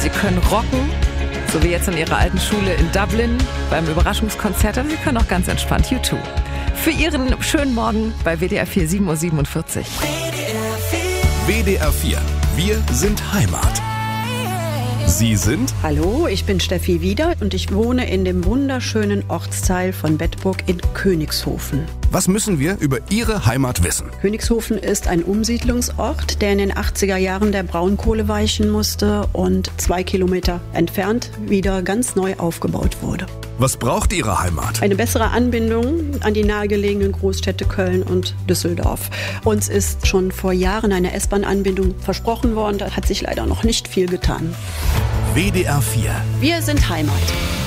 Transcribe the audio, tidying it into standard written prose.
Sie können rocken, so wie jetzt an Ihrer alten Schule in Dublin beim Überraschungskonzert. Aber Sie können auch ganz entspannt U2. Für Ihren schönen Morgen bei WDR 4, 7.47 Uhr. WDR 4. Wir sind Heimat. Sie sind? Hallo, ich bin Steffi Wieder und ich wohne in dem wunderschönen Ortsteil von Bedburg in Königshofen. Was müssen wir über Ihre Heimat wissen? Königshofen ist ein Umsiedlungsort, der in den 80er Jahren der Braunkohle weichen musste und 2 Kilometer entfernt wieder ganz neu aufgebaut wurde. Was braucht Ihre Heimat? Eine bessere Anbindung an die nahegelegenen Großstädte Köln und Düsseldorf. Uns ist schon vor Jahren eine S-Bahn-Anbindung versprochen worden, da hat sich leider noch nicht viel getan. WDR 4. Wir sind Heimat.